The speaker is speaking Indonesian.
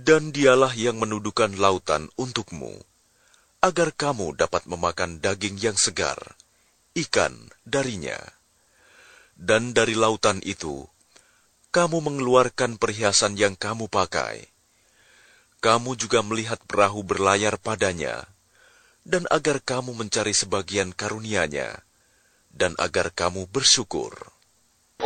Dan dialah yang menundukkan lautan untukmu, agar kamu dapat memakan daging yang segar, ikan darinya. Dan dari lautan itu, kamu mengeluarkan perhiasan yang kamu pakai. Kamu juga melihat perahu berlayar padanya, dan agar kamu mencari sebagian karunia-Nya, dan agar kamu bersyukur.